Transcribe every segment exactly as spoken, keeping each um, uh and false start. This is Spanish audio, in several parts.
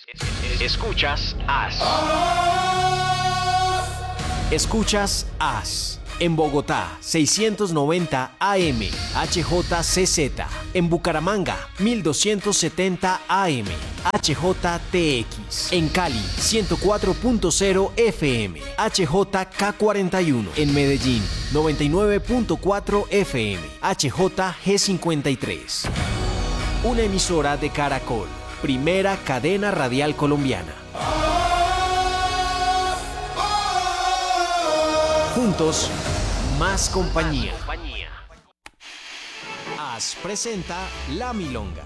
Escuchas A S. Escuchas A S. En Bogotá, seiscientos noventa A M, H J C Z. En Bucaramanga, mil doscientos setenta A M, H J T X. En Cali, ciento cuatro punto cero F M, H J K cuarenta y uno. En Medellín, noventa y nueve punto cuatro F M, H J G cincuenta y tres. Una emisora de Caracol, primera cadena radial colombiana. Juntos, más compañía. A S presenta La Milonga.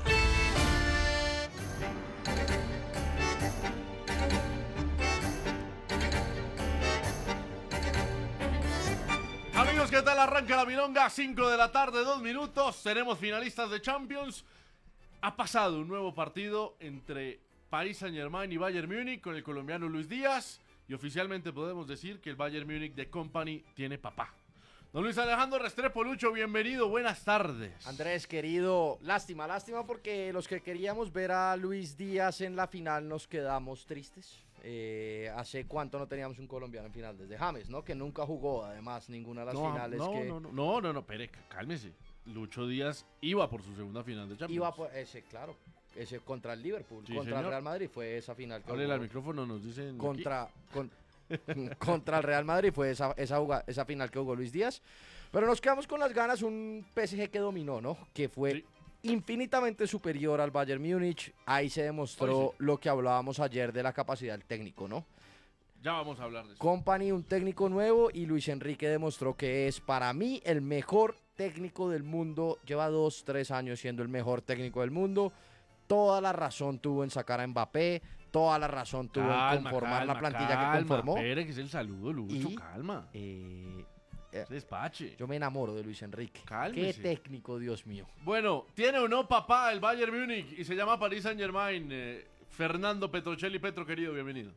Amigos, ¿qué tal? Arranca La Milonga, cinco de la tarde, dos minutos. Tenemos finalistas de Champions. Ha pasado un nuevo partido entre Paris Saint-Germain y Bayern Múnich con el colombiano Luis Díaz. Y oficialmente podemos decir que el Bayern Múnich de Company tiene papá. Don Luis Alejandro Restrepo, Lucho, bienvenido, buenas tardes. Andrés, querido, lástima, lástima porque los que queríamos ver a Luis Díaz en la final nos quedamos tristes. Eh, ¿Hace cuánto no teníamos un colombiano en final? Desde James, ¿no? Que nunca jugó, además, ninguna de las no, finales no, que... No, no, no, no, no, pere, cálmese. Lucho Díaz iba por su segunda final de Champions. Iba por ese, claro. Ese contra el Liverpool, sí, contra señor. el Real Madrid fue esa final. Que Háblele al micrófono, nos dicen contra, con, contra el Real Madrid fue esa, esa, jugada, esa final que jugó Luis Díaz. Pero nos quedamos con las ganas, un P S G que dominó, ¿no? Que fue sí. infinitamente superior al Bayern Múnich. Ahí se demostró sí. lo que hablábamos ayer de la capacidad del técnico, ¿no? Ya vamos a hablar de eso. Company, un técnico nuevo, y Luis Enrique demostró que es para mí el mejor técnico del mundo. Lleva dos, tres años siendo el mejor técnico del mundo. Toda la razón tuvo en sacar a Mbappé, toda la razón tuvo calma, en conformar calma, la plantilla calma, que conformó. Espere, que es el saludo, Lucho, y, calma. Eh, eh, Se despache. Yo me enamoro de Luis Enrique. Cálmese. Qué técnico, Dios mío. Bueno, ¿tiene o no papá el Bayern Múnich? Y se llama Paris Saint-Germain. Eh, Fernando Petrocelli. Petro, querido, bienvenido.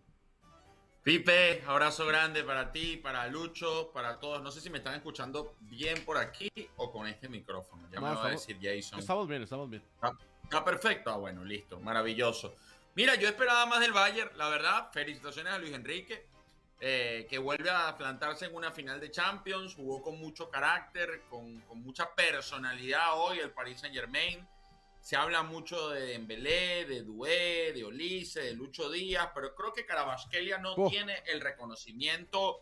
Pipe, abrazo grande para ti, para Lucho, para todos. No sé si me están escuchando bien por aquí o con este micrófono. Ya no, me va estamos, a decir Jason. Estamos bien, estamos bien. Ah, ah, perfecto. Ah, bueno, listo. Maravilloso. Mira, yo esperaba más del Bayern, la verdad. Felicitaciones a Luis Enrique, eh, que vuelve a plantarse en una final de Champions. Jugó con mucho carácter, con, con mucha personalidad hoy el Paris Saint-Germain. Se habla mucho de Dembélé, de Doué, de Olise, de Lucho Díaz, pero creo que Kvaratskhelia no oh. tiene el reconocimiento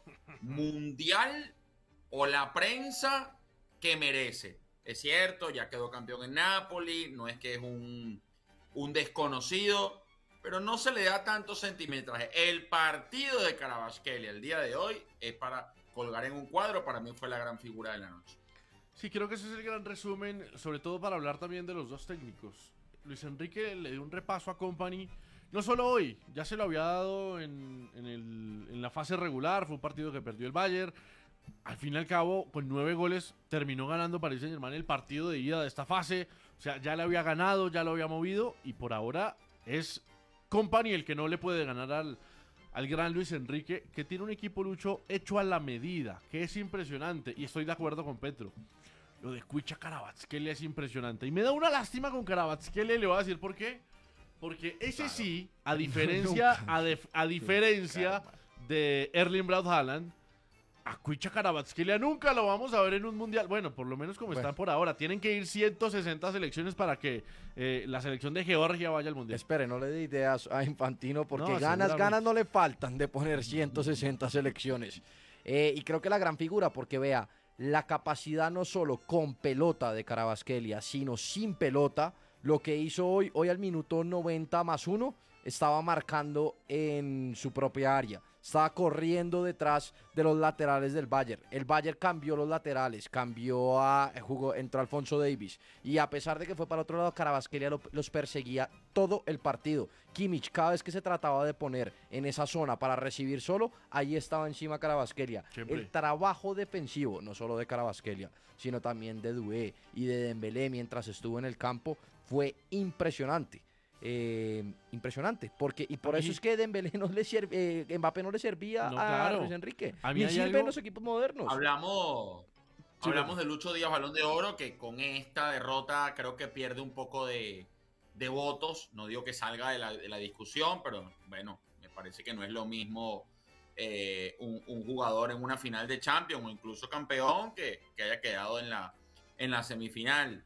mundial o la prensa que merece. Es cierto, ya quedó campeón en Napoli, no es que es un, un desconocido, pero no se le da tanto centimetraje. El partido de Kvaratskhelia el día de hoy es para colgar en un cuadro, para mí fue la gran figura de la noche. Sí, creo que ese es el gran resumen, sobre todo para hablar también de los dos técnicos. Luis Enrique le dio un repaso a Company, no solo hoy, ya se lo había dado en, en, el, en la fase regular, fue un partido que perdió el Bayern. Al fin y al cabo, con nueve goles, terminó ganando Paris Saint-Germain el partido de ida de esta fase. O sea, ya le había ganado, ya lo había movido, y por ahora es Company el que no le puede ganar al, al gran Luis Enrique, que tiene un equipo, Lucho, hecho a la medida, que es impresionante, y estoy de acuerdo con Petro. Lo de Kvicha Kvaratskhelia es impresionante. Y me da una lástima con Kvaratskhelia, le voy a decir por qué. Porque ese claro. sí, a diferencia, a, de, a diferencia de Erling Braut Haaland, a Kvicha Kvaratskhelia nunca lo vamos a ver en un mundial. Bueno, por lo menos como bueno. están por ahora. Tienen que ir ciento sesenta selecciones para que eh, la selección de Georgia vaya al mundial. Espere, no le dé ideas a Infantino porque no, ganas, ganas no le faltan de poner ciento sesenta selecciones. Eh, y creo que la gran figura, porque vea, la capacidad no solo con pelota de Kvaratskhelia, sino sin pelota. Lo que hizo hoy, hoy al minuto noventa más uno, estaba marcando en su propia área. Estaba corriendo detrás de los laterales del Bayern. El Bayern cambió los laterales, cambió a, jugó, entró Alphonso Davies. Y a pesar de que fue para otro lado, Kvaratskhelia lo, los perseguía todo el partido. Kimmich, cada vez que se trataba de poner en esa zona para recibir solo, ahí estaba encima Kvaratskhelia. El trabajo defensivo, no solo de Kvaratskhelia, sino también de Doué y de Dembélé mientras estuvo en el campo, fue impresionante. Eh, impresionante, porque y por a eso mí, es que Dembélé no le sirve, eh, Mbappé no le servía no, a claro. Luis Enrique. A mí ni sirve algo... en los equipos modernos. Hablamos, sí, hablamos de Lucho Díaz, Balón de Oro, que con esta derrota creo que pierde un poco de, de votos. No digo que salga de la, de la discusión, pero bueno, me parece que no es lo mismo eh, un, un jugador en una final de Champions o incluso campeón que, que haya quedado en la, en la semifinal.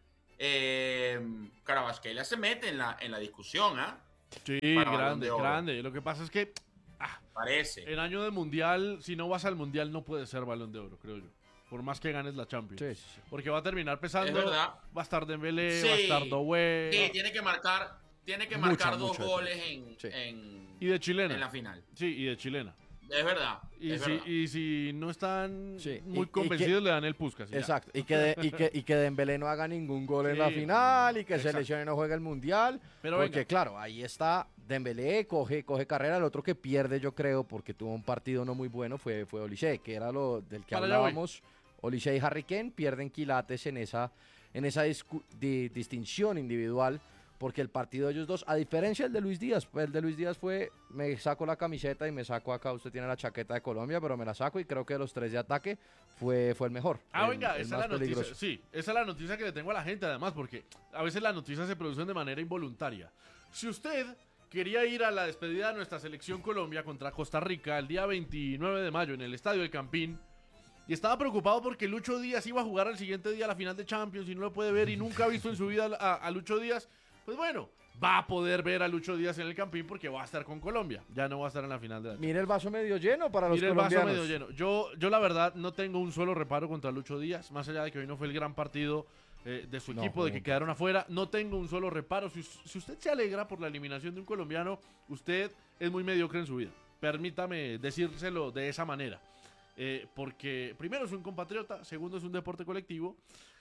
Eh, Kvaratskhelia se mete en la, en la discusión, ¿ah? ¿eh? Sí, Para grande, grande. Lo que pasa es que ah, parece. en año de mundial, si no vas al mundial, no puedes ser Balón de Oro, creo yo. Por más que ganes la Champions. Sí, sí, sí. Porque va a terminar pesando. Es verdad. Va a estar Dembélé, Sí. va a estar Doué. Sí, tiene que marcar, tiene que Mucha, marcar dos mucha goles diferencia. en, Sí. en, Y de chilena. en la final. Sí, y de chilena. Es verdad. Y, es si, verdad. y si no están Sí, muy y- y convencidos, que- le dan el Puskas. y ya. Exacto, y que, de- y, que, y que Dembélé no haga ningún gol en Sí, la final y que exacto. se lesione y no juegue el Mundial. Pero porque venga. claro, ahí está Dembélé, coge, coge carrera. El otro que pierde, yo creo, porque tuvo un partido no muy bueno, fue, fue Olise, que era lo del que Para allá voy. hablábamos. Olise y Harry Kane pierden quilates en esa, en esa discu- di- distinción individual, porque el partido de ellos dos, a diferencia del de Luis Díaz, pues el de Luis Díaz fue, me saco la camiseta y me saco acá, usted tiene la chaqueta de Colombia, pero me la saco y creo que de los tres de ataque fue, fue el mejor. Ah, el- venga, el esa más es la noticia. peligroso. Sí, esa es la noticia que le tengo a la gente, además, porque a veces las noticias se producen de manera involuntaria. Si usted quería ir a la despedida de nuestra selección Colombia contra Costa Rica el día veintinueve de mayo en el Estadio del Campín y estaba preocupado porque Lucho Díaz iba a jugar al siguiente día la final de Champions y no lo puede ver y nunca ha visto en su vida a, a Lucho Díaz, pues bueno, va a poder ver a Lucho Díaz en el Campín porque va a estar con Colombia, ya no va a estar en la final de la Champions. Mire el vaso medio lleno para los Mire el vaso colombianos. medio lleno. Yo, yo la verdad no tengo un solo reparo contra Lucho Díaz, más allá de que hoy no fue el gran partido eh, de su No, equipo, fue de que un quedaron afuera. No tengo un solo reparo. Si, si usted se alegra por la eliminación de un colombiano, usted es muy mediocre en su vida. Permítame decírselo de esa manera. Eh, porque primero es un compatriota, segundo es un deporte colectivo.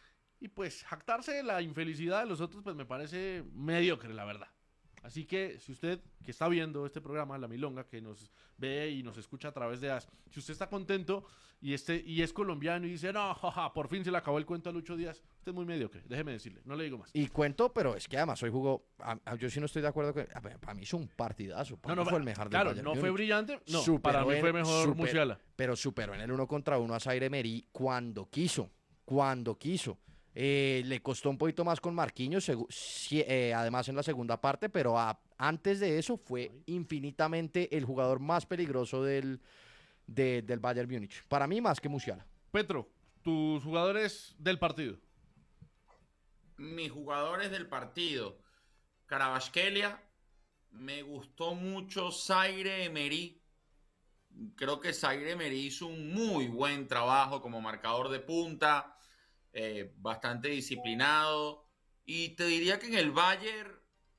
Y pues jactarse de la infelicidad de los otros, pues me parece mediocre, la verdad. Así que si usted que está viendo este programa, La Milonga, que nos ve y nos escucha a través de A S, si usted está contento y, este, y es colombiano y dice, no, jaja, por fin se le acabó el cuento a Lucho Díaz, usted es muy mediocre, déjeme decirle, no le digo más. Y cuento, pero es que además hoy jugó. a- a- yo sí no estoy de acuerdo con. a ver, Para mí hizo un partidazo. Para No, no, mí fue el mejor del claro, Bayern no fue Múnich. brillante, no, Superó para mí en- fue mejor super- Musiala. Pero superó en el uno contra uno a Zaire Emery cuando quiso. Cuando quiso. Eh, le costó un poquito más con Marquinhos, segu- si- eh, además en la segunda parte, pero a- antes de eso fue infinitamente el jugador más peligroso del, de- del Bayern Múnich. Para mí, más que Musiala. Petro, tus jugadores del partido. Mis jugadores del partido. Kvaratskhelia. Me gustó mucho Zaire Emery. Creo que Zaire Emery hizo un muy buen trabajo como marcador de punta. Eh, bastante disciplinado. Y te diría que en el Bayern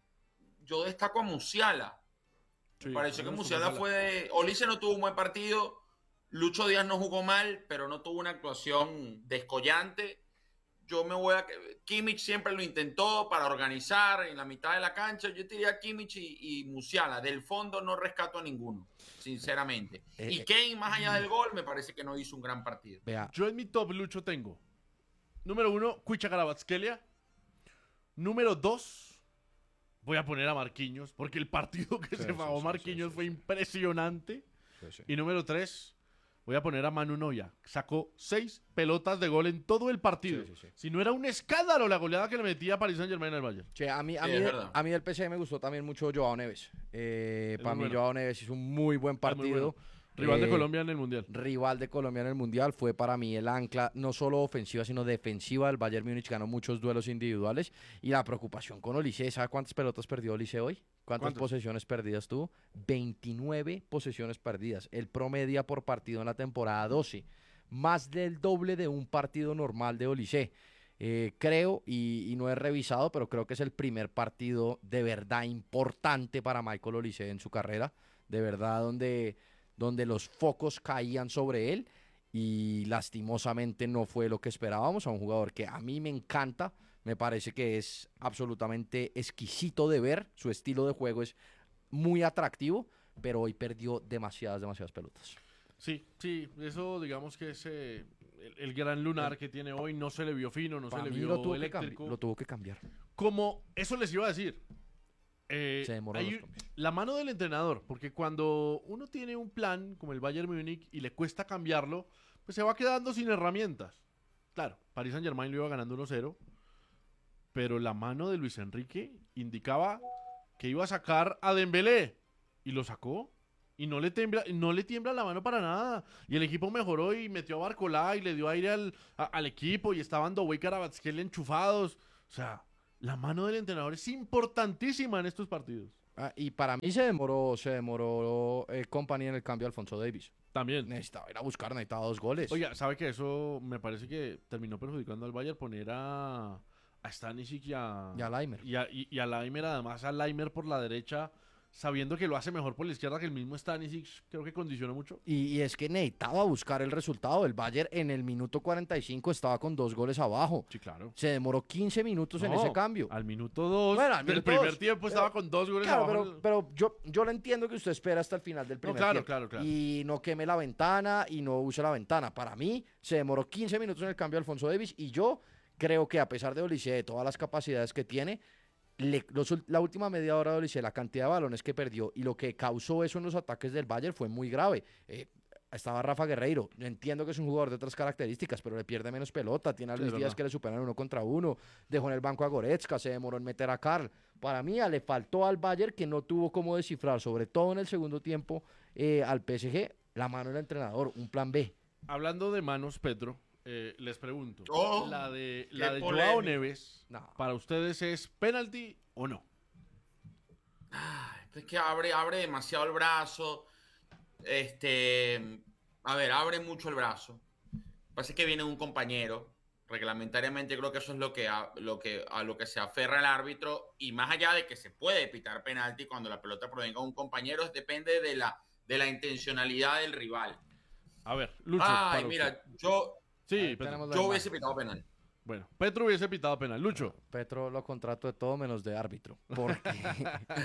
yo destaco a Musiala. Sí, Me pareció a que mí me Musiala gustó fue de... Olise no tuvo un buen partido. Lucho Díaz no jugó mal, pero no tuvo una actuación descollante. Yo me voy a... Kimmich siempre lo intentó para organizar en la mitad de la cancha. Yo te diría Kimmich y, y Musiala. Del fondo no rescato a ninguno, sinceramente. Eh, y eh. Kane, más allá del gol, me parece que no hizo un gran partido. Vea, Yo en mi top Lucho tengo número uno, Kuicha Kvaratskhelia. Número dos, voy a poner a Marquinhos, porque el partido que Sí, se sí, pagó sí, Marquinhos sí, sí, fue sí. impresionante. Y número tres, voy a poner a Manu Neuer. Sacó seis pelotas de gol en todo el partido. Sí, sí, sí. Si no era un escándalo la goleada que le metía a Paris Saint-Germain al Bayern. che, a mí, a Sí, mí, es de- verdad. a mí del P S G me gustó también mucho Joao Neves. Eh, Es para muy mí bueno. Joao Neves hizo un muy buen Es muy partido. bueno. Rival de Eh, Colombia en el Mundial. Rival de Colombia en el Mundial, fue para mí el ancla, no solo ofensiva, sino defensiva del Bayern Múnich. Ganó muchos duelos individuales. Y la preocupación con Olise, ¿sabe cuántas pelotas perdió Olise hoy? ¿Cuántas ¿Cuántas? posesiones perdidas tuvo? veintinueve posesiones perdidas. Él promedia por partido en la temporada doce. Más del doble de un partido normal de Olise. Eh, creo, y, y no he revisado, pero creo que es el primer partido de verdad importante para Michael Olise en su carrera. De verdad, donde, donde los focos caían sobre él. Y lastimosamente no fue lo que esperábamos. A un jugador que a mí me encanta. Me parece que es absolutamente exquisito de ver. Su estilo de juego es muy atractivo. Pero hoy perdió demasiadas, demasiadas pelotas. Sí, sí, eso digamos que es eh, el, el gran lunar que tiene hoy. No se le vio fino, no Para se le mí vio lo tuvo, que eléctrico. cambi- lo tuvo que cambiar. Como eso les iba a decir. eh, Se demoró hay los cambios. la mano del entrenador, porque cuando uno tiene un plan como el Bayern Múnich y le cuesta cambiarlo, pues se va quedando sin herramientas. Claro, Paris Saint-Germain lo iba ganando uno cero. pero la mano de Luis Enrique indicaba que iba a sacar a Dembélé y lo sacó. Y no le, tiembla, no le tiembla la mano para nada. Y el equipo mejoró y metió a Barcolá y le dio aire al, a, al equipo. Y estaban Doué y Kvaratskhelia enchufados. O sea, la mano del entrenador es importantísima en estos partidos. Ah, y para mí se demoró, se demoró eh, Company en el cambio de Alfonso Davies. También. Necesitaba ir a buscar, necesitaba dos goles. Oiga, ¿sabe que eso me parece que terminó perjudicando al Bayern poner a, a Stanisic y a... Y a Laimer. Y a, y, y a Laimer, además a Laimer por la derecha, sabiendo que lo hace mejor por la izquierda que el mismo Stanisic, creo que condicionó mucho. Y, y es que necesitaba buscar el resultado. El Bayern en el minuto cuarenta y cinco estaba con dos goles abajo. Sí, claro. Se demoró quince minutos en No, ese cambio. Al minuto dos Bueno, al del minuto primer dos, tiempo pero- estaba con dos goles Claro, abajo. pero, pero yo, yo lo entiendo que usted espera hasta el final del primer claro, tiempo. claro, claro. Y no queme la ventana y no use la ventana. Para mí, se demoró quince minutos en el cambio de Alfonso Davies y yo creo que a pesar de Olise, de todas las capacidades que tiene, le- los ul- la última media hora de Olise, la cantidad de balones que perdió y lo que causó eso en los ataques del Bayern fue muy grave. Eh, estaba Rafa Guerreiro, yo entiendo que es un jugador de otras características, pero le pierde menos pelota, tiene a Sí, Luis es Díaz verdad. que le superan uno contra uno, dejó en el banco a Goretzka, se demoró en meter a Karl. Para mí, le faltó al Bayern que no tuvo cómo descifrar, sobre todo en el segundo tiempo, eh, al P S G, la mano del entrenador, un plan B. Hablando de manos, Petro, eh, les pregunto. Oh, la de, qué la de Joao polémico. Neves, No. ¿para ustedes es penalti o no? Es que abre, abre demasiado el brazo. Este, a ver, abre mucho el brazo. Parece que viene un compañero. Reglamentariamente creo que eso es lo que a lo que, a lo que se aferra el árbitro. Y más allá de que se puede pitar penalti cuando la pelota provenga de un compañero, depende de la, de la intencionalidad del rival. A ver, Lucho. Ay, para mira, usted. yo, Sí, Ahí Petro. tenemos la yo imagen. hubiese pitado penal. Bueno, Petro hubiese pitado penal. Lucho. Petro lo contrato de todo menos de árbitro. Porque,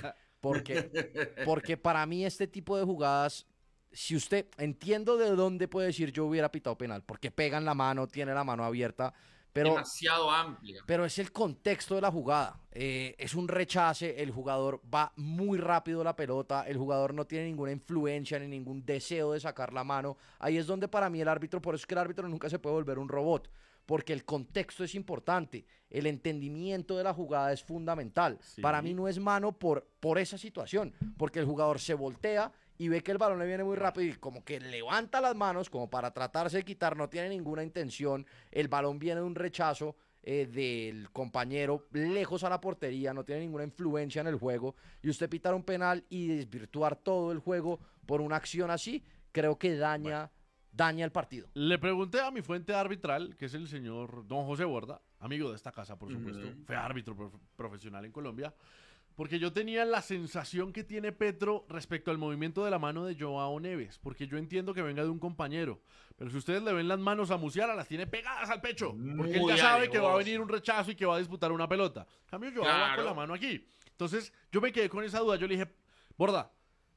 porque, porque para mí este tipo de jugadas, si usted, entiendo de dónde puede decir yo hubiera pitado penal, porque pegan la mano, tiene la mano abierta, pero, Demasiado amplia. pero es el contexto de la jugada. Eh, es un rechace, el jugador va muy rápido la pelota, el jugador no tiene ninguna influencia ni ningún deseo de sacar la mano. Ahí es donde para mí el árbitro, por eso es que el árbitro nunca se puede volver un robot. Porque el contexto es importante, el entendimiento de la jugada es fundamental. Sí. Para mí no es mano por, por esa situación, porque el jugador se voltea y ve que el balón le viene muy rápido y como que levanta las manos como para tratarse de quitar, no tiene ninguna intención, el balón viene de un rechazo eh, del compañero lejos a la portería, no tiene ninguna influencia en el juego, y usted pitar un penal y desvirtuar todo el juego por una acción así, creo que daña... daña el partido. Le pregunté a mi fuente arbitral, que es el señor Don José Borda, amigo de esta casa, por supuesto. Ujú. Fue árbitro prof- profesional en Colombia. Porque yo tenía la sensación que tiene Petro respecto al movimiento de la mano de Joao Neves. Porque yo entiendo que venga de un compañero. Pero si ustedes le ven las manos a Musiala, las tiene pegadas al pecho. Porque él Muy ya sabe que va a alevoso. venir un rechazo y que va a disputar una pelota. En cambio, Joao va Claro. con la mano aquí. Entonces, yo me quedé con esa duda. Yo le dije, Borda,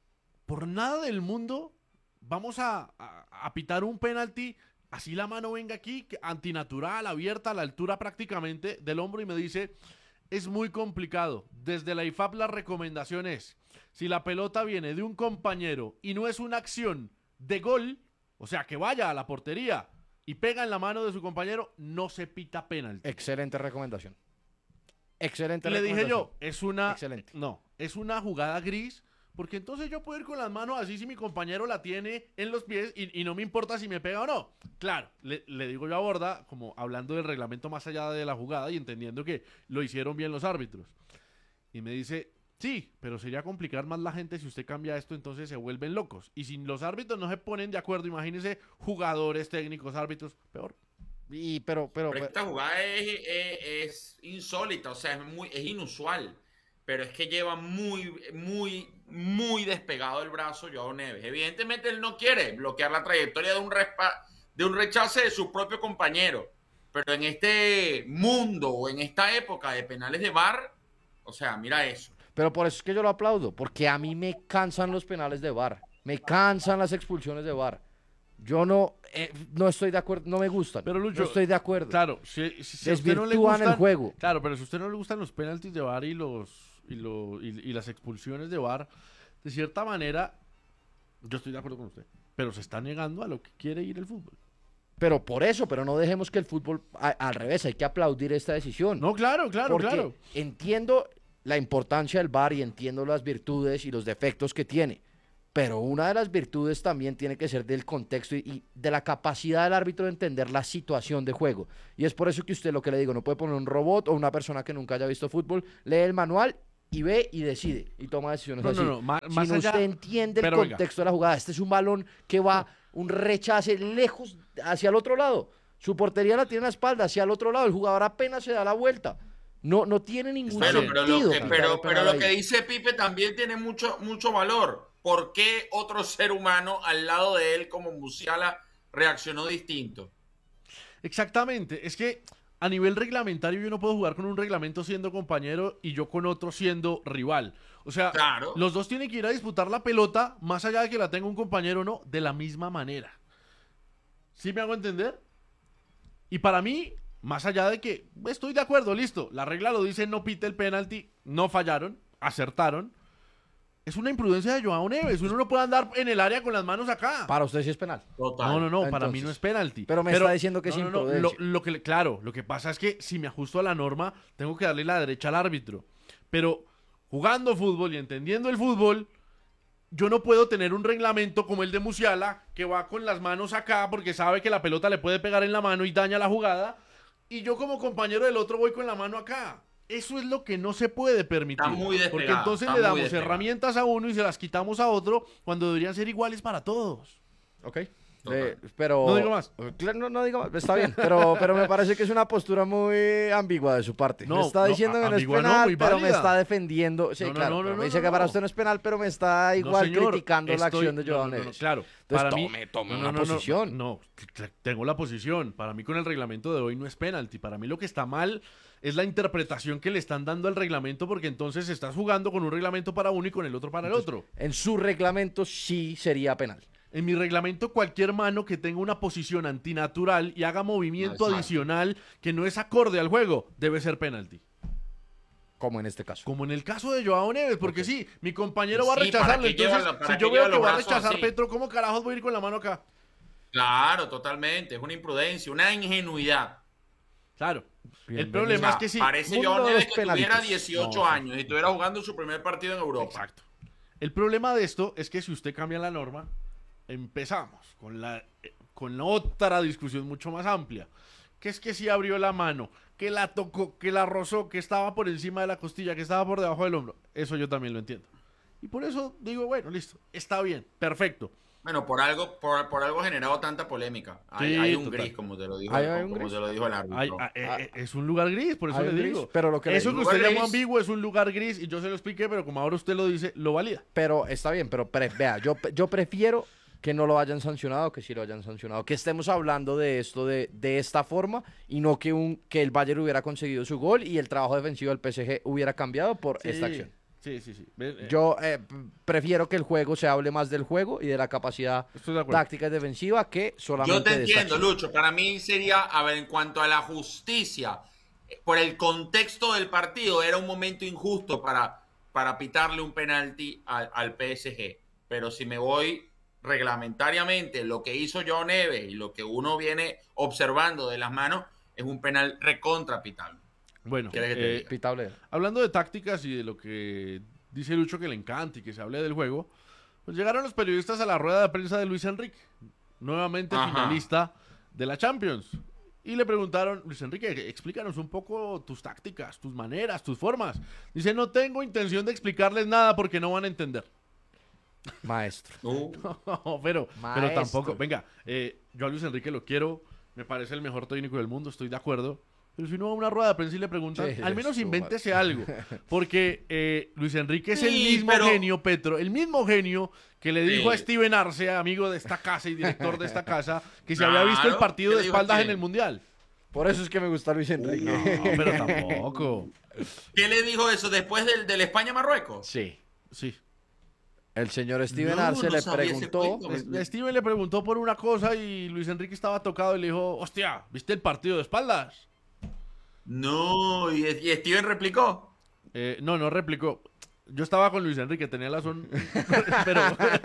por nada del mundo vamos a, a, a pitar un penalti, así la mano venga aquí, que- antinatural, abierta, a la altura prácticamente del hombro, y me dice, es muy complicado. Desde la I F A B la recomendación es, si la pelota viene de un compañero y no es una acción de gol, o sea, que vaya a la portería y pega en la mano de su compañero, no se pita penalti. Excelente recomendación. Excelente Le dije recomendación. yo, es una, Excelente. no, es una jugada gris, porque entonces yo puedo ir con las manos así si mi compañero la tiene en los pies y, y no me importa si me pega o no. Claro, le, le digo yo a Borda, como hablando del reglamento más allá de la jugada y entendiendo que lo hicieron bien los árbitros. Y me dice, sí, pero sería complicar más la gente si usted cambia esto, entonces se vuelven locos. Y si los árbitros no se ponen de acuerdo, imagínense jugadores, técnicos, árbitros, peor. Y, pero, pero, Pero esta jugada es, es- es insólita, o sea, es, muy, es inusual. Pero es que lleva muy, muy, muy despegado el brazo Joao Neves. Evidentemente él no quiere bloquear la trayectoria de un, respa- de un rechace de su propio compañero. Pero en este mundo o en esta época de penales de V A R, o sea, mira eso. pero por eso es que yo lo aplaudo, porque a mí me cansan los penales de V A R, me cansan las expulsiones de V A R. Yo no, eh, no estoy de acuerdo, no me gustan. Pero, Lucho, no estoy de acuerdo. Claro, si, si- si a usted no le Desvirtúan el gustan, juego. Claro, pero si a usted no le gustan los penaltis de V A R y los y, lo- y, y las expulsiones de V A R, de cierta manera, yo estoy de acuerdo con usted. Pero se está negando a lo que quiere ir el fútbol. Pero por eso, pero no dejemos que el fútbol, a, al revés, hay que aplaudir esta decisión. No, claro, claro, porque claro. entiendo la importancia del V A R y entiendo las virtudes y los defectos que tiene, pero una de las virtudes también tiene que ser del contexto y, y de la capacidad del árbitro de entender la situación de juego. Y es por eso que usted, lo que le digo, no puede poner un robot o una persona que nunca haya visto fútbol, lee el manual y ve y decide y toma decisiones No, así. no, no, más, Si más no allá, usted entiende el pero contexto venga. de la jugada, este es un balón que va un rechace lejos hacia el otro lado. Su portería la tiene en la espalda, hacia el otro lado. El jugador apenas se da la vuelta. No, no tiene ningún Bueno, sentido. pero lo, que, quitarle pero, pero penal lo ahí. que dice Pipe también tiene mucho, mucho valor. ¿Por qué otro ser humano al lado de él, como Musiala, reaccionó distinto? Exactamente, es que a nivel reglamentario yo no puedo jugar con un reglamento siendo compañero y yo con otro siendo rival. O sea, Claro. los dos tienen que ir a disputar la pelota, más allá de que la tenga un compañero o no, de la misma manera. ¿Sí me hago entender? Y para mí, más allá de que estoy de acuerdo, listo, la regla lo dice, no pite el penalti, no fallaron, acertaron. Es una imprudencia de Joao Neves, uno no puede andar en el área con las manos acá. Para usted sí es penal. Total. No, no, no, para Entonces, mí no es penalti. pero me está diciendo que es no, no, no, lo, imprudencia. lo que, le- claro, lo que pasa es que si me ajusto a la norma, tengo que darle la derecha al árbitro. Pero jugando fútbol y entendiendo el fútbol, yo no puedo tener un reglamento como el de Musiala, que va con las manos acá porque sabe que la pelota le puede pegar en la mano y daña la jugada, y yo como compañero del otro voy con la mano acá. Eso es lo que no se puede permitir. Está muy despegado, porque entonces está le muy damos despegado. herramientas a uno y se las quitamos a otro cuando deberían ser iguales para todos. Ok. Total. Eh, pero, No digo más. Claro, no, no digo más. Está bien, pero, pero me parece que es una postura muy ambigua de su parte. No, me está no, diciendo que no es ambigua no, penal, muy pero me válida. está defendiendo. Sí, No, no, claro. no, no, pero me no, dice no, que para no. usted no es penal, pero me está No, igual señor, criticando la estoy- acción de no, Joao no, no, no, Neves. claro, Entonces, para mí- tome, tome no, una no, no, posición. No, cl- tengo la posición. Para mí con el reglamento de hoy no es penalti. Para mí lo que está mal es la interpretación que le están dando al reglamento, porque entonces estás jugando con un reglamento para uno y con el otro para el otro. En su reglamento sí sería penal. En mi reglamento, cualquier mano que tenga una posición antinatural y haga movimiento Exacto. adicional que no es acorde al juego, debe ser penalti. Como en este caso. Como en el caso de Joao Neves, porque sí, mi compañero va a Sí, ¿para rechazarlo. qué Entonces, lleva la- para si qué yo lleva veo que los va a brazos rechazar así? Petro, ¿cómo carajos voy a ir con la mano acá? Claro, totalmente. Es una imprudencia, una ingenuidad. Claro. El Bienvenido. problema O es sea, que sí. Parece mundo Joao de Neves los que tuviera penalitos. dieciocho No, sí. años y estuviera jugando su primer partido en Europa. Exacto. El problema de esto es que si usted cambia la norma, empezamos con la, eh, con la otra discusión mucho más amplia. Que es que si abrió la mano, que la tocó, que la rozó, que estaba por encima de la costilla, que estaba por debajo del hombro. Eso yo también lo entiendo. Y por eso digo, bueno, listo, está bien, perfecto. Bueno, por algo, por, por algo ha generado tanta polémica. Hay, Sí, hay un total. gris, como te lo dijo, Hay- hay como un gris. te lo dijo el árbitro. Hay- ah, eh, eh, es un lugar gris, por eso Hay le un gris, digo. pero lo que le eso digo- que usted Lugar llamó gris. ambiguo es un lugar gris y yo se lo expliqué, pero como ahora usted lo dice, lo valida. Pero está bien, pero pre- vea, yo, yo prefiero que no lo hayan sancionado que sí lo hayan sancionado. Que estemos hablando de esto de, de esta forma y no que, un, que el Bayern hubiera conseguido su gol y el trabajo defensivo del P S G hubiera cambiado por esta acción. Sí, sí, sí. Ve- eh, Yo eh, p- prefiero que el juego se hable más del juego y de la capacidad Estoy de acuerdo. táctica y defensiva que solamente Yo te de esta entiendo, acción. Lucho. Para mí sería, a ver, en cuanto a la justicia, eh, por el contexto del partido, era un momento injusto para, para pitarle un penalti al, al P S G. Pero si me voy reglamentariamente, lo que hizo Joao Neves y lo que uno viene observando de las manos es un penal recontra pitable. Bueno, ¿Quieres que te eh, diga? Pitable. hablando de tácticas y de lo que dice Lucho que le encanta y que se hable del juego, pues llegaron los periodistas a la rueda de prensa de Luis Enrique, nuevamente Ajá. finalista de la Champions. Y le preguntaron, Luis Enrique, explícanos un poco tus tácticas, tus maneras, tus formas. Dice, no tengo intención de explicarles nada porque no van a entender. Maestro. Uh, No, pero, pero Maestro. tampoco. Venga, eh, yo a Luis Enrique lo quiero, me parece el mejor técnico del mundo, estoy de acuerdo. Pero si uno va a una rueda de prensa y le preguntan, Sí, al menos estuvo invéntese algo. Porque eh, Luis Enrique es el Sí, mismo pero- genio, Petro, el mismo genio que le dijo Sí. a Steven Arce, amigo de esta casa y director de esta casa, que se había visto el Claro, partido ¿qué de le dijo espaldas a en quién? el Mundial. Por eso es que me gusta Luis Enrique. No, pero tampoco. ¿Qué le dijo eso después del, del España-Marruecos? Sí. Sí. El señor Steven No, Arce no le sabía ese preguntó. cuento. Es- Steven le preguntó por una cosa y Luis Enrique estaba tocado y le dijo, hostia, ¿viste el partido de espaldas? No, y, y Steven replicó. Eh, no, no replicó. Yo estaba con Luis Enrique, tenía la son, pero...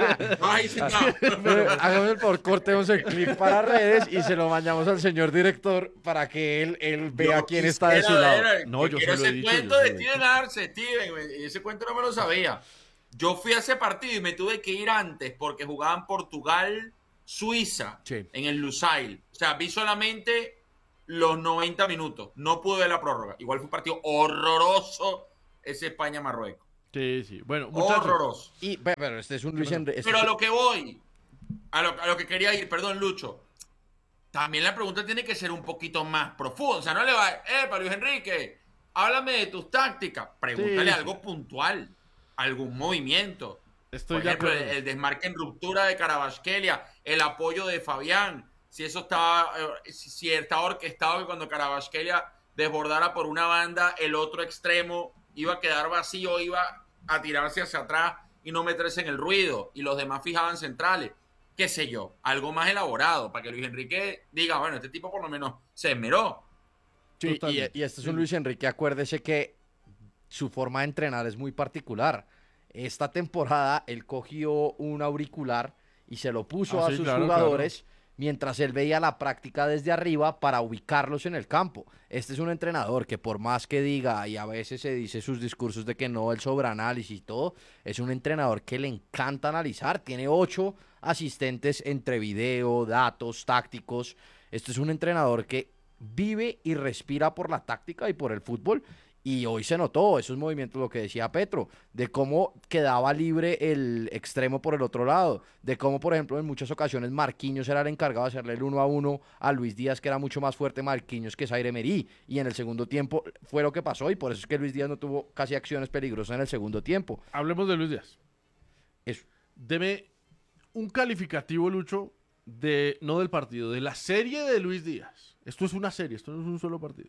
Ay, sí, no. Hagamos el por cortemos el clip para redes y se lo mandamos al señor director para que él, él vea Yo quién está de su quisiera lado. ver, No, yo quiero se lo he ese dicho, cuento yo se de lo he Steven Arce, Steven, ese cuento no me lo sabía. Yo fui a ese partido y me tuve que ir antes porque jugaban Portugal, Suiza, Sí. en el Lusail. O sea, vi solamente los noventa minutos. No pude ver la prórroga. Igual fue un partido horroroso ese España-Marruecos. Sí, sí. Bueno, muchachos. Horroroso. Y, pe- pero este es un Luis Enrique. este Pero a es- lo que voy, a lo, a lo que quería ir, perdón, Lucho. También la pregunta tiene que ser un poquito más profunda. O sea, no le va, eh, para Luis Enrique, háblame de tus tácticas. Pregúntale Sí, sí. algo puntual, algún movimiento. Estoy Por de ejemplo, el, acuerdo. el desmarque en ruptura de Carabasquelia, el apoyo de Fabián, si eso estaba, eh, si, si estaba orquestado que cuando Carabasquelia desbordara por una banda, el otro extremo iba a quedar vacío, iba a tirarse hacia atrás y no meterse en el ruido, y los demás fijaban centrales, qué sé yo, algo más elaborado, para que Luis Enrique diga, bueno, este tipo por lo menos se esmeró. Sí, y, Totalmente. y este es un Luis Enrique, acuérdese que su forma de entrenar es muy particular. Esta temporada él cogió un auricular y se lo puso Ah, a sí, sus claro, jugadores mientras él veía la práctica desde arriba para ubicarlos en el campo. Este es un entrenador que por más que diga, y a veces se dice sus discursos de que no, el sobreanálisis y todo, es un entrenador que le encanta analizar. Tiene ocho asistentes entre video, datos, tácticos. Este es un entrenador que vive y respira por la táctica y por el fútbol. Y hoy se notó esos movimientos, lo que decía Petro, de cómo quedaba libre el extremo por el otro lado, de cómo, por ejemplo, en muchas ocasiones Marquinhos era el encargado de hacerle el uno a uno a Luis Díaz, que era mucho más fuerte Marquinhos que Zaire Emery, y en el segundo tiempo fue lo que pasó, y por eso es que Luis Díaz no tuvo casi acciones peligrosas en el segundo tiempo. Hablemos de Luis Díaz. Eso. Deme un calificativo, Lucho, de no del partido, de la serie de Luis Díaz. Esto es una serie, esto no es un solo partido.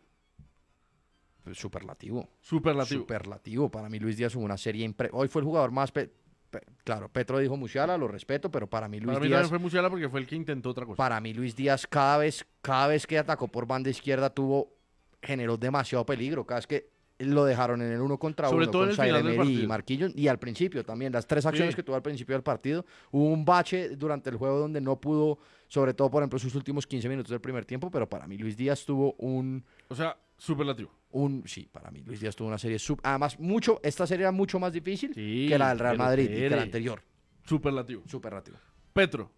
Superlativo. Superlativo. Superlativo. Para mí Luis Díaz hubo una serie impre... Hoy fue el jugador más... Pe... Pe... Claro, Petro dijo Musiala, lo respeto, pero para mí Luis Para mí Díaz... también fue Musiala porque fue el que intentó otra cosa. Para mí Luis Díaz cada vez, cada vez que atacó por banda izquierda tuvo, generó demasiado peligro. Cada vez que lo dejaron en el uno contra Sobre uno todo en con el final Zaire del Emery y partido. Marquinhos, y al principio también, las tres acciones Sí. que tuvo al principio del partido, hubo un bache durante el juego donde no pudo, sobre todo por ejemplo sus últimos quince minutos del primer tiempo, pero para mí Luis Díaz tuvo un, O sea, superlativo. un sí, para mí Luis Díaz tuvo una serie, sub, además mucho, esta serie era mucho más difícil Sí, que la del Real pero Madrid y que espere. la anterior, Superlativo. superlativo. Petro.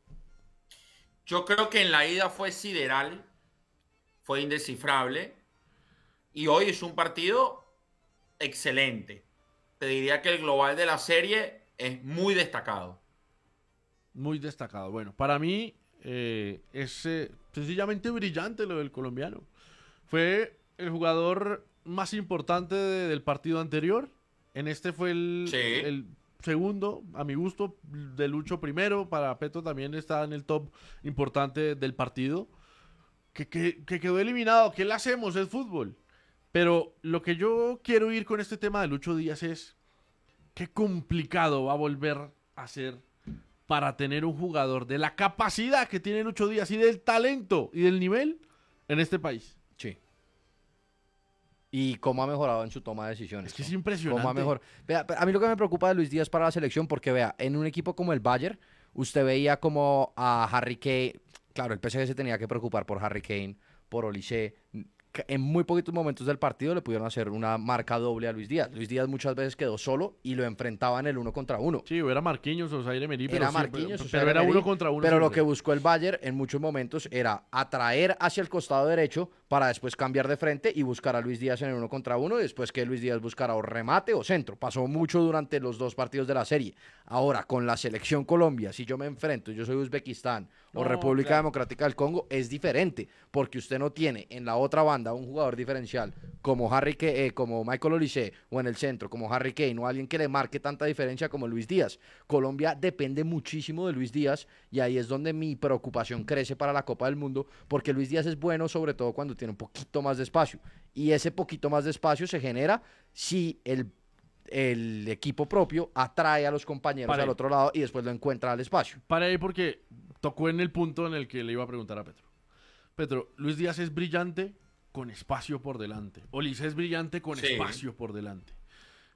Yo creo que en la ida fue sideral, fue indescifrable, y hoy es un partido excelente. Te diría que el global de la serie es muy destacado. Muy destacado. Bueno, para mí eh, es eh, sencillamente brillante lo del colombiano. Fue el jugador más importante de- del partido anterior. En este fue el, Sí. el segundo, a mi gusto, de Lucho primero. Para Petro también está en el top importante del partido. Que, que- que quedó eliminado. ¿Qué le hacemos? Es fútbol. Pero lo que yo quiero ir con este tema de Lucho Díaz es qué complicado va a volver a ser para tener un jugador de la capacidad que tiene Lucho Díaz y del talento y del nivel en este país. Sí. Y cómo ha mejorado en su toma de decisiones. Es que es ¿no? impresionante. Cómo ha mejor. Vea, a mí lo que me preocupa de Luis Díaz para la selección, porque vea, en un equipo como el Bayern, usted veía como a Harry Kane, claro, el P S G se tenía que preocupar por Harry Kane, por Olise. En muy poquitos momentos del partido le pudieron hacer una marca doble a Luis Díaz. Luis Díaz muchas veces quedó solo y lo enfrentaba en el uno contra uno. Sí, o era Marquinhos o Zaire Emery, pero, Era siempre- Marquinhos, o pero Zaire era Emery, uno contra uno. Pero lo siempre. que buscó el Bayern en muchos momentos era atraer hacia el costado derecho para después cambiar de frente y buscar a Luis Díaz en el uno contra uno y después que Luis Díaz buscara o remate o centro. Pasó mucho durante los dos partidos de la serie. Ahora, con la selección Colombia, si yo me enfrento, yo soy Uzbekistán o No, República claro. Democrática del Congo, es diferente porque usted no tiene en la otra banda un jugador diferencial como Harry Ka- eh, como Michael Olise o en el centro como Harry Kane o alguien que le marque tanta diferencia como Luis Díaz. Colombia depende muchísimo de Luis Díaz y ahí es donde mi preocupación crece para la Copa del Mundo porque Luis Díaz es bueno sobre todo cuando tiene un poquito más de espacio y ese poquito más de espacio se genera si el, el equipo propio atrae a los compañeros Para al ahí. otro lado y después lo encuentra al espacio. Para ahí porque tocó en el punto en el que le iba a preguntar a Petro. Petro, Luis Díaz es brillante con espacio por delante. Olise es brillante con Sí. espacio por delante.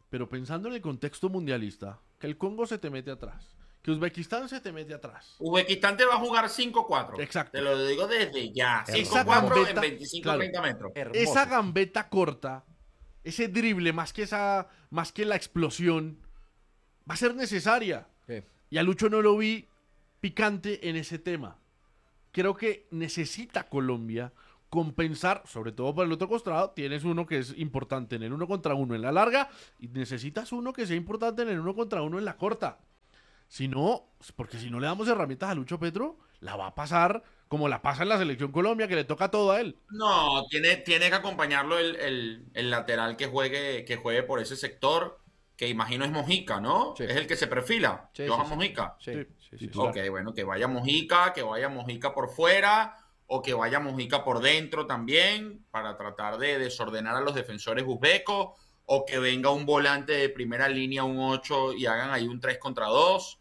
pero pensando en el contexto mundialista, que el Congo se te mete atrás, que Uzbekistán se te mete atrás. Uzbekistán te va a jugar cinco cuatro. Exacto. Te lo digo desde ya. Esa cinco cuatro en gambeta, veinticinco claro, treinta metros. Hermoso. Esa gambeta corta, ese drible, más que, esa, más que la explosión, va a ser necesaria. Sí. Y a Lucho no lo vi picante en ese tema. Creo que necesita Colombia compensar, sobre todo por el otro costado. Tienes uno que es importante en el uno contra uno en la larga y necesitas uno que sea importante en el uno contra uno en la corta. Si no, porque si no le damos herramientas a Lucho Petro, la va a pasar como la pasa en la Selección Colombia, que le toca todo a él. No, tiene, tiene que acompañarlo el, el, el lateral que juegue, que juegue por ese sector, que imagino es Mojica, ¿no? Sí. Es el que se perfila, Sí, Johan sí, sí. Mojica. Sí, Sí, sí, sí, sí. titular. Ok, bueno, que vaya Mojica, que vaya Mojica por fuera, o que vaya Mojica por dentro también, para tratar de desordenar a los defensores uzbecos, o que venga un volante de primera línea, un ocho, y hagan ahí un tres contra dos.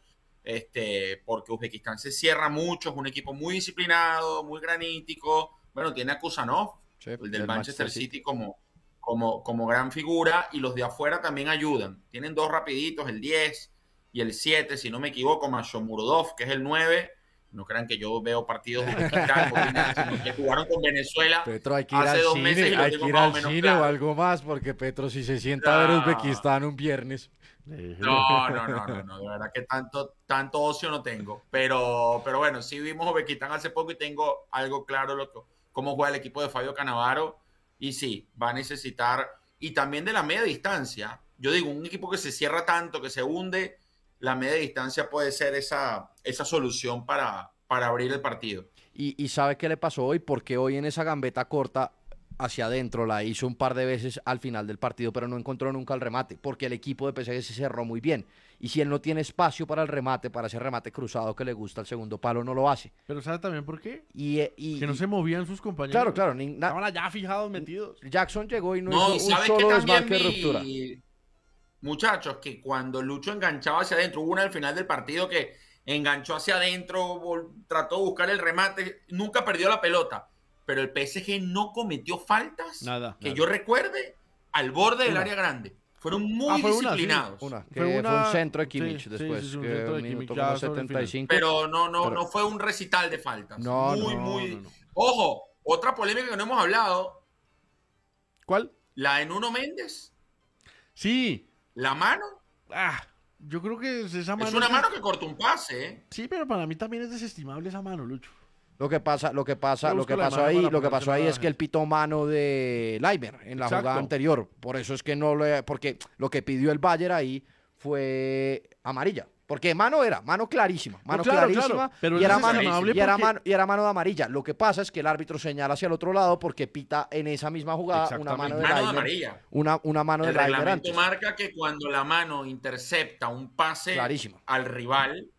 Este, porque Uzbekistán se cierra mucho, es un equipo muy disciplinado, muy granítico. Bueno, tiene a Kusanov, Sí, el del del Manchester Manchester City, como, como, como gran figura, y los de afuera también ayudan. Tienen dos rapiditos, el diez y el siete, si no me equivoco, más Shomurodov, que es el nueve. No crean que yo veo partidos de Uzbekistán, sino que jugaron con Venezuela Petro, hay que ir hace al dos meses y cine, lo hay tengo que ir más o al menos cine claro. o algo más, porque Petro si se sienta a ver No. Uzbekistán un viernes. No, no, no, no, no, de verdad que tanto, tanto ocio no tengo. Pero, pero bueno, sí vimos Uzbekistán hace poco y tengo algo claro lo que, cómo juega el equipo de Fabio Cannavaro. Y sí, va a necesitar, y también de la media distancia. Yo digo, un equipo que se cierra tanto, que se hunde, la media distancia puede ser esa, esa solución para, para abrir el partido. Y, y ¿sabe qué le pasó hoy? Porque hoy en esa gambeta corta hacia adentro la hizo un par de veces al final del partido, pero no encontró nunca el remate, porque el equipo de P S G se cerró muy bien. Y si él no tiene espacio para el remate, para ese remate cruzado que le gusta al segundo palo, no lo hace. Pero ¿sabe también por qué? Y, eh, y- Que no y- se movían sus compañeros. Claro, claro. ni- na- Estaban allá fijados, metidos. Jackson llegó y no, No, y hizo un sabes que solo también desmarque de ruptura. vi, muchachos, que cuando Lucho enganchaba hacia adentro, hubo una al final del partido que enganchó hacia adentro, vol- trató de buscar el remate, nunca perdió la pelota, pero el P S G no cometió faltas Nada, que nada. yo recuerde al borde del Una. área grande. Fueron muy Ah, fue una, sí. disciplinados. Una, que Fue fue, una- un centro de sí, Kimmich sí, después, sí, sí, un que centro de minuto Kimmich como ya sobre el setenta y cinco. Pero no, no, Pero- no fue un recital de faltas. No, muy, no, muy. no, no. Ojo, otra polémica que no hemos hablado, ¿Cuál? la de Nuno Méndez, Sí. la mano. Ah, yo creo que es esa mano. Es una es- mano que corta un pase, ¿eh? Sí, pero para mí también es desestimable esa mano, Lucho. Lo que pasa, lo que pasa, Yo lo busco que la pasó imagen ahí, para lo que pasó ahí ponérsela es que él pitó mano de Leimer en la Exacto. jugada anterior. Por eso es que no le, porque lo que pidió el Bayern ahí fue amarilla. Porque mano era, mano clarísima, mano claro, clarísima, claro, pero y, es era mano, desestimable y, era porque- mano, y era mano de amarilla. Lo que pasa es que el árbitro señala hacia el otro lado porque pita en esa misma jugada una Exactamente. mano de Mano de Leimer, amarilla. una, una mano de El Leimer reglamento antes. marca que cuando la mano intercepta un pase Clarísimo. al rival,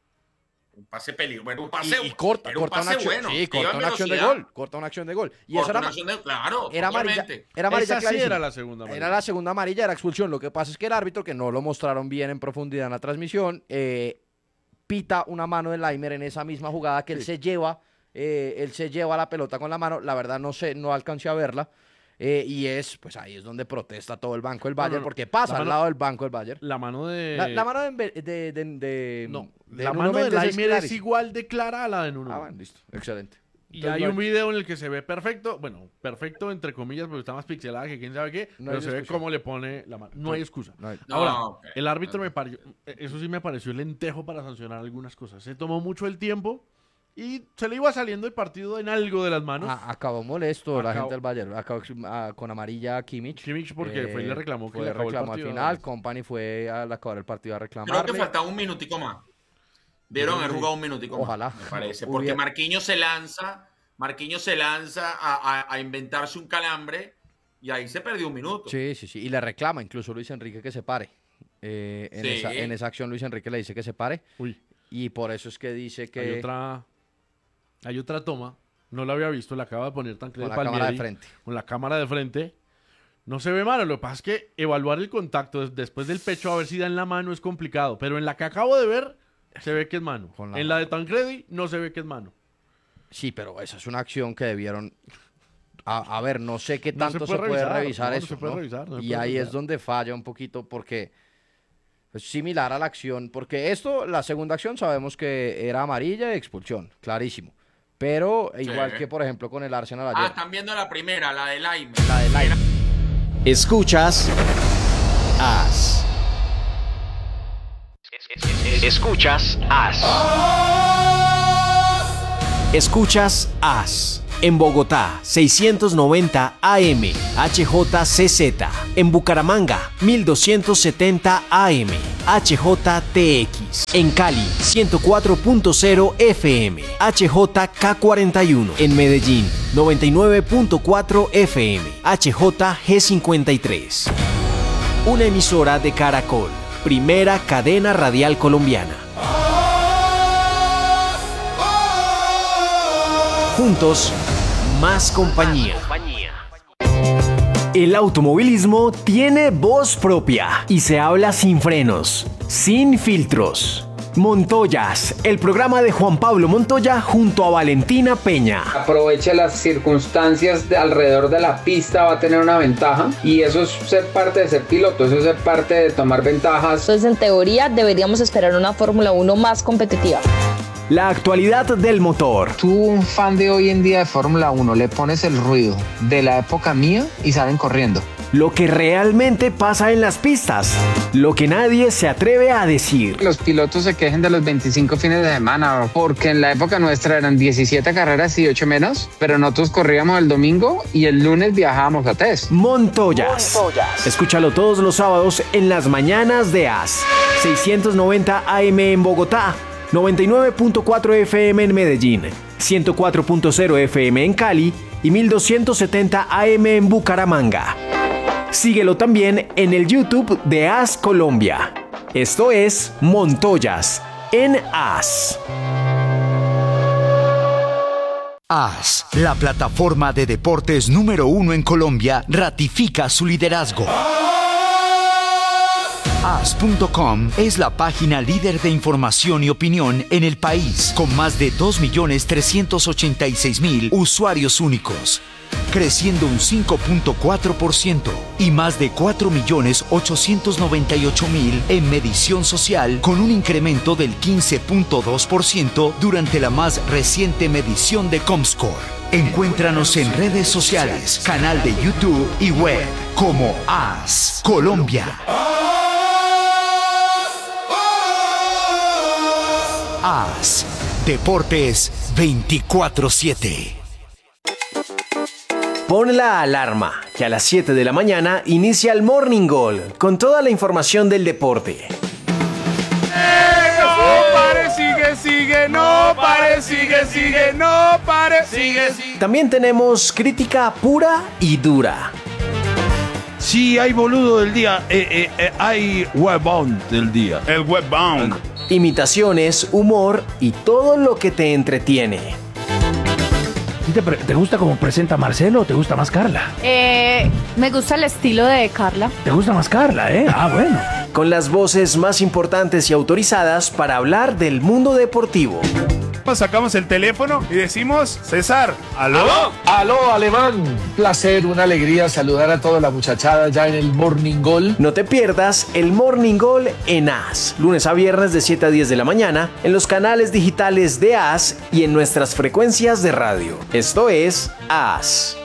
un pase peligroso, bueno, un pase, y, y corta, era un corta una pase acción, bueno, sí, que iba corta en una acción de velocidad, gol, corta una acción de gol. Y corta eso era, una acción de- claro, era amarilla, totalmente. era amarilla Esa sí clarísima. era la segunda amarilla. Era la segunda amarilla, era expulsión. Lo que pasa es que el árbitro, que no lo mostraron bien en profundidad en la transmisión, eh, pita una mano de Leimer en esa misma jugada que él se lleva, eh, él se lleva la pelota con la mano. La verdad no sé, no alcancé a verla. eh, y es, pues ahí es donde protesta todo el banco del Bayern, no. porque pasa La al mano- lado del banco del Bayern. La mano de. La, la mano de, de, de, de- No, de la Nuno mano de Méndez es Leimer es clarísima. igual de clara a la de Nuno. Ah, bueno, listo, excelente. Y Entonces, hay no un video en el que se ve perfecto, bueno, perfecto entre comillas, porque está más pixelada que quién sabe qué, No pero hay se ve discusión. cómo le pone la mano. No hay excusa. No hay- No, Ahora, ok. el árbitro me pareció, eso sí me pareció lentejo para sancionar algunas cosas. Se tomó mucho el tiempo y se le iba saliendo el partido en algo de las manos. Ah, acabó molesto la Acabó- gente del Bayern, acabó ah, con amarilla a Kimmich. Kimmich porque fue y le reclamó que fue, le acabó el reclamó partido. al final, Company fue al acabar el partido a Creo reclamarle. que faltaba un minutico más. Dieron haber jugado un minutico Ojalá. más, me parece. Porque Hubiera- Marquinhos se lanza, Marquinhos se lanza a, a- a inventarse un calambre y ahí se perdió un minuto. Sí, sí, sí, y le reclama incluso Luis Enrique que se pare. Eh, en, Sí. esa, en esa acción Luis Enrique le dice que se pare Uy, y por eso es que dice que hay otra, hay otra toma, no la había visto, la acaba de poner tan con la cámara de frente. con la cámara de frente. No se ve mano, lo que pasa es que evaluar el contacto des- después del pecho a ver si da en la mano es complicado, pero en la que acabo de ver se ve que es mano. Con la En la de Tancredi no se ve que es mano. Sí, pero esa es una acción que debieron A, a ver, no sé qué No tanto se puede, revisar, revisar no, no eso, se puede ¿no? revisar, no se y puede ahí revisar. es donde falla un poquito porque es similar a la acción, porque esto, la segunda acción sabemos que era amarilla y expulsión, clarísimo. Pero igual Sí. que por ejemplo con el Arsenal Ah, ayer. están viendo la primera, la de Laime. La de Laime. Escuchas As. Escuchas As. Escuchas As. En Bogotá, seiscientos noventa A M, H J C Z. En Bucaramanga, mil doscientos setenta A M, H J T X. En Cali, ciento cuatro punto cero F M, H J K cuarenta y uno. En Medellín, noventa y nueve punto cuatro F M, H J G cincuenta y tres. Una emisora de Caracol, primera cadena radial colombiana. Juntos, más compañía. El automovilismo tiene voz propia y se habla sin frenos, sin filtros. Montoyas, el programa de Juan Pablo Montoya junto a Valentina Peña. Aprovecha las circunstancias de alrededor de la pista, va a tener una ventaja y eso es ser parte de ser piloto, eso es ser parte de tomar ventajas. Entonces, en teoría, deberíamos esperar una Fórmula uno más competitiva. La actualidad del motor. Tú, un fan de hoy en día de Fórmula uno, le pones el ruido de la época mía y salen corriendo. Lo que realmente pasa en las pistas. Lo que nadie se atreve a decir. Los pilotos se quejen de los veinticinco fines de semana, porque en la época nuestra eran diecisiete carreras y ocho menos, pero nosotros corríamos el domingo y el lunes viajábamos a test. Montoyas. Montoyas. Escúchalo todos los sábados en las mañanas de As. seiscientos noventa A M en Bogotá, noventa y nueve punto cuatro F M en Medellín, ciento cuatro punto cero F M en Cali y mil doscientos setenta A M en Bucaramanga. Síguelo también en el YouTube de As Colombia. Esto es Montoyas en As. As, la plataforma de deportes número uno en Colombia, ratifica su liderazgo. As punto com es la página líder de información y opinión en el país, con más de dos millones trescientos ochenta y seis mil usuarios únicos, creciendo un cinco punto cuatro por ciento y más de cuatro millones ochocientos noventa y ocho mil en medición social, con un incremento del quince punto dos por ciento durante la más reciente medición de Comscore. Encuéntranos en redes sociales, canal de YouTube y web como As Colombia. As, Deportes veinticuatro siete. Pon la alarma, que a las siete de la mañana inicia el Morning Goal, con toda la información del deporte. No pare, sigue, sigue, no pare, sigue, sigue, no pare, sigue, sigue. También tenemos crítica pura y dura. Sí, hay boludo del día, eh, eh, eh, hay webbound del día. El webbound. Imitaciones, humor y todo lo que te entretiene. ¿Te, ¿Te gusta cómo presenta Marcelo o te gusta más Carla? Eh, me gusta el estilo de Carla. ¿Te gusta más Carla, eh? Ah, bueno. Con las voces más importantes y autorizadas para hablar del mundo deportivo. Sacamos el teléfono y decimos, César, ¿aló? ¿Aló? Aló, Alemán. Placer, una alegría saludar a toda la muchachada ya en el Morning Goal. No te pierdas el Morning Goal en As, lunes a viernes de siete a diez de la mañana, en los canales digitales de As y en nuestras frecuencias de radio. Esto es As.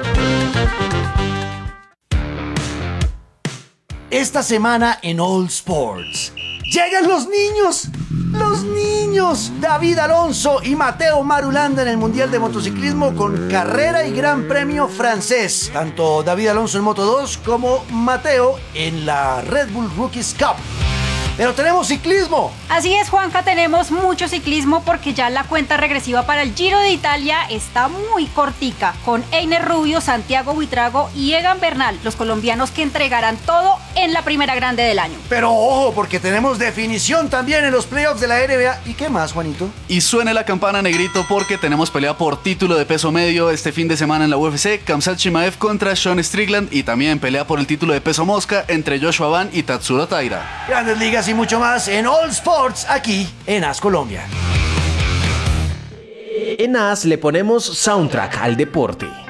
Esta semana en All Sports. ¡Llegan los niños! ¡Los niños! David Alonso y Mateo Marulanda en el Mundial de Motociclismo con carrera y Gran Premio francés. Tanto David Alonso en Moto dos como Mateo en la Red Bull Rookies Cup. Pero tenemos ciclismo. Así es, Juanca, tenemos mucho ciclismo porque ya la cuenta regresiva para el Giro de Italia está muy cortica, con Einer Rubio, Santiago Buitrago y Egan Bernal, los colombianos que entregarán todo en la primera grande del año. Pero ojo, porque tenemos definición también en los playoffs de la N B A. ¿Y qué más, Juanito? Y suene la campana, negrito, porque tenemos pelea por título de peso medio este fin de semana en la U F C. Khamzat Chimaev contra Sean Strickland, y también pelea por el título de peso mosca entre Joshua Van y Tatsuro Taira. Grandes ligas y mucho más en All Sports, aquí en As Colombia. En As le ponemos soundtrack al deporte.